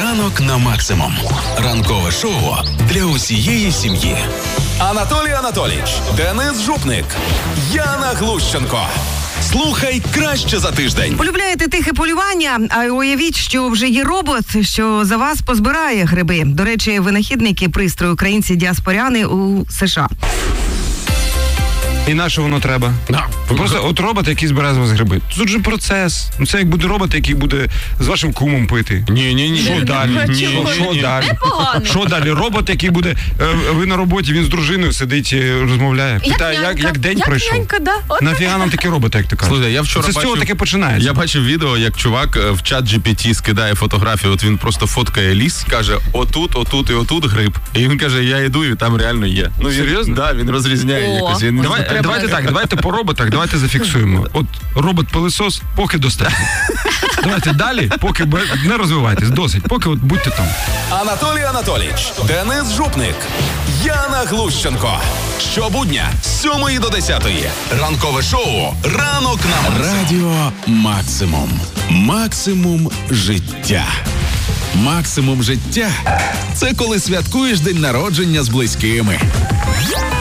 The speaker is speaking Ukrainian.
Ранок на максимум. Ранкове шоу для усієї сім'ї. Анатолій Анатолійович, Денис Жупник, Яна Глущенко. Слухай краще за тиждень. Полюбляєте тихе полювання, а уявіть, що вже є робот, що за вас позбирає гриби. До речі, винахідники пристрою українці-діаспоряни у США. І на що воно треба? Просто от робот, який збирає з вас гриби. Тут же процес. Це як буде робот, який буде з вашим кумом пити. Ні. Що далі? Що далі? Що далі? Робот, який буде, ви на роботі, він з дружиною сидить, розмовляє. Питає, як день пройшов. Нафіга нам такі роботи, як ти кажеш? Слухай, я вчора це з цього таке починається. Я бачив відео, як чувак в чат GPT скидає фотографію, от він просто фоткає ліс, каже, отут і отут гриб. І він каже, я йду, і там реально є. Ну, серйозно? Да, він розрізняє якось. Давайте по роботах, давайте зафіксуємо. От робот-пилисос поки достатньо. Давайте далі, поки не розвивайтесь, досить, поки от будьте там. Анатолій Анатолійович, Денис Жупник, Яна Глущенко. Щобудня з 7 до 10. Ранкове шоу «Ранок на максимум». Радіо Максимум. Максимум життя. Максимум життя – це коли святкуєш день народження з близькими.